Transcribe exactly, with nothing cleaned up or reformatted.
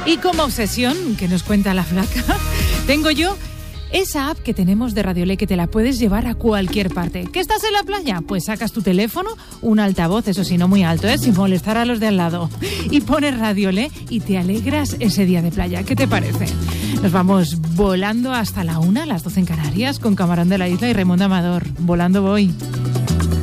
Y como obsesión, que nos cuenta la flaca, tengo yo esa app que tenemos de Radiolé que te la puedes llevar a cualquier parte. ¿Que estás en la playa? Pues sacas tu teléfono, un altavoz, eso sí, no muy alto, ¿eh? Sin molestar a los de al lado. Y pones Radiolé y te alegras ese día de playa. ¿Qué te parece? Nos vamos volando hasta la una, las doce en Canarias, con Camarón de la Isla y Raimundo Amador. Volando voy.